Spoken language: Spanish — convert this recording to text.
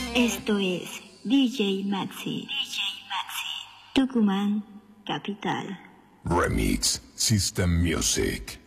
Esto es DJ Maxi. Tucumán, capital. Remix System Music.